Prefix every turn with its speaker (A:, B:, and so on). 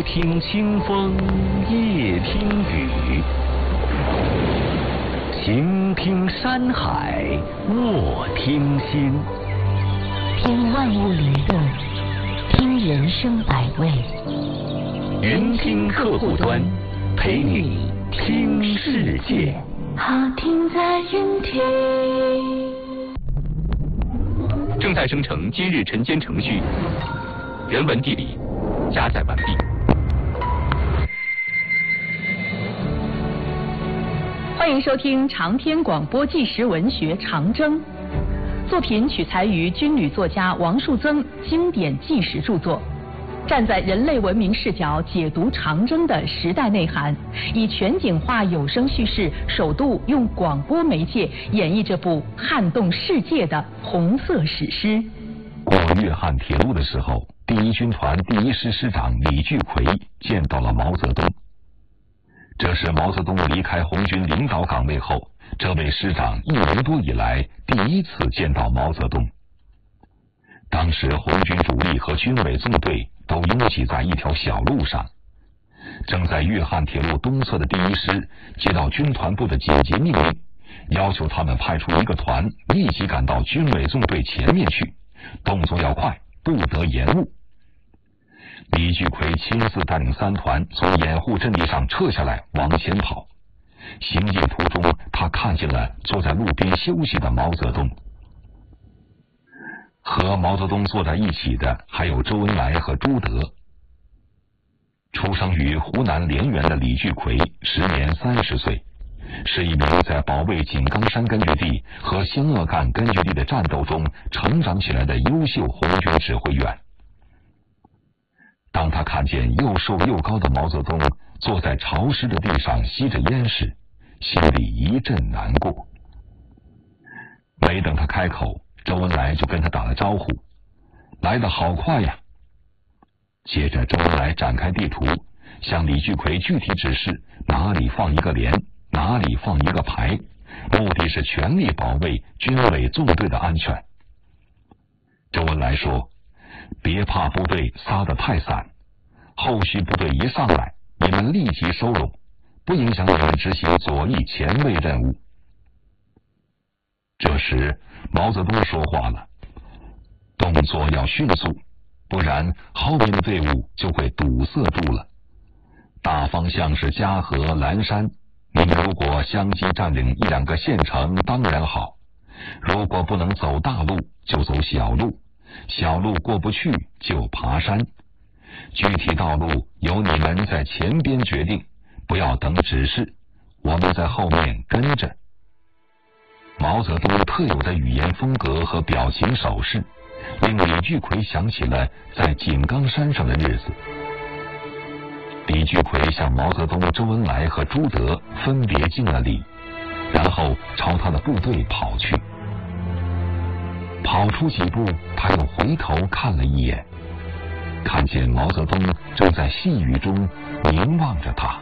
A: 朝听清风，夜听雨，行听山海，卧听心。
B: 听万物娱乐，听人生百味。
A: 云听客户端，陪你听世界。
B: 好听在云听。
A: 正在生成今日晨间程序，人文地理加载完毕。
C: 欢迎收听长篇广播纪实文学《长征》，作品取材于军旅作家王树增经典纪实著作，站在人类文明视角解读长征的时代内涵，以全景化有声叙事，首度用广播媒介演绎这部撼动世界的红色史诗。
D: 过粤汉铁路的时候，第一军团第一师师长李聚奎见到了毛泽东。这是毛泽东离开红军领导岗位后，这位师长1年多以来第一次见到毛泽东。当时红军主力和军委纵队都拥挤在一条小路上，正在粤汉铁路东侧的第一师接到军团部的紧急命令，要求他们派出一个团立即赶到军委纵队前面去，动作要快，不得延误。李聚奎亲自带领3团从掩护阵地上撤下来往前跑，行进途中他看见了坐在路边休息的毛泽东。和毛泽东坐在一起的还有周恩来和朱德。出生于湖南涟源的李聚奎时年30岁，是一名在保卫井冈山根据地和湘鄂赣根据地的战斗中成长起来的优秀红军指挥员。当他看见又瘦又高的毛泽东坐在潮湿的地上吸着烟时，心里一阵难过。没等他开口，周恩来就跟他打了招呼：“来得好快呀！”接着周恩来展开地图，向李聚奎具体指示哪里放一个连，哪里放一个排，目的是全力保卫军委纵队的安全。周恩来说：“别怕部队撒得太散，后续部队一上来，你们立即收拢，不影响你们执行左翼前卫任务。”这时毛泽东说话了：“动作要迅速，不然后面的队伍就会堵塞住了。大方向是嘉禾、蓝山，你们如果相继占领1、2个县城当然好，如果不能走大路，就走小路，小路过不去就爬山，具体道路由你们在前边决定，不要等指示，我们在后面跟着。”毛泽东特有的语言风格和表情手势，令李聚奎想起了在井冈山上的日子。李聚奎向毛泽东、周恩来和朱德分别敬了礼，然后朝他的部队跑去。跑出几步，他又回头看了一眼，看见毛泽东正在细雨中凝望着他。